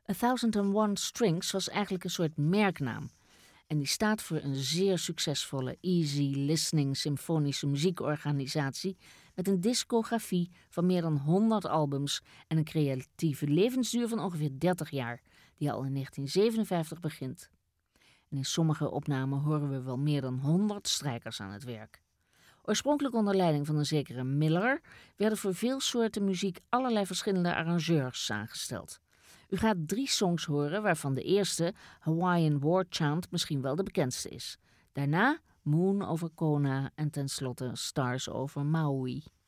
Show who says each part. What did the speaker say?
Speaker 1: A Thousand and One Strings was eigenlijk een soort merknaam. En die staat voor een zeer succesvolle easy listening symfonische muziekorganisatie met een discografie van meer dan 100 albums en een creatieve levensduur van ongeveer 30 jaar, die al in 1957 begint. En in sommige opnamen horen we wel meer dan 100 strijkers aan het werk. Oorspronkelijk onder leiding van een zekere Miller werden voor veel soorten muziek allerlei verschillende arrangeurs aangesteld. U gaat 3 songs horen, waarvan de eerste, Hawaiian War Chant, misschien wel de bekendste is. Daarna Moon over Kona en tenslotte Stars over Maui.